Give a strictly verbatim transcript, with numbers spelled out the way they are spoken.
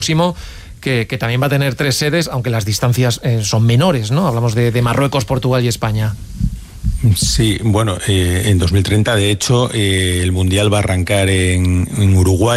próximo, que, que también va a tener tres sedes, aunque las distancias eh, son menores, ¿no? Hablamos de, de Marruecos, Portugal y España. Sí, bueno, eh, en dos mil treinta, de hecho, eh, el Mundial va a arrancar en, en Uruguay.